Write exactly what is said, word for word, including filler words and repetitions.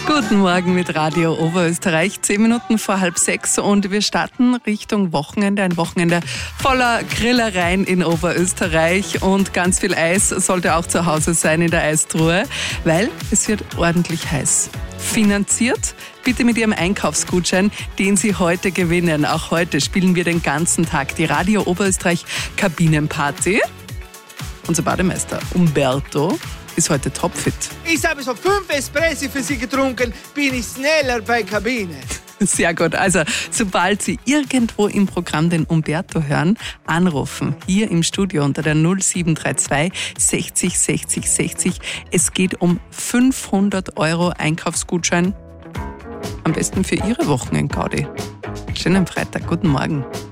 Guten Morgen mit Radio Oberösterreich, zehn Minuten vor halb sechs und wir starten Richtung Wochenende. Ein Wochenende voller Grillereien in Oberösterreich und ganz viel Eis sollte auch zu Hause sein in der Eistruhe, weil es wird ordentlich heiß. Finanziert bitte mit Ihrem Einkaufsgutschein, den Sie heute gewinnen. Auch heute spielen wir den ganzen Tag die Radio Oberösterreich Kabinenparty. Unser Bademeister Umberto ist heute topfit. Ich habe so fünf Espressi für Sie getrunken, bin ich schneller bei Kabine. Sehr gut. Also, sobald Sie irgendwo im Programm den Umberto hören, anrufen. Hier im Studio unter der null sieben drei zwei sechzig sechzig sechzig. Es geht um fünfhundert Euro Einkaufsgutschein. Am besten für Ihre Wochenend-Gaudi. Schönen Freitag. Guten Morgen.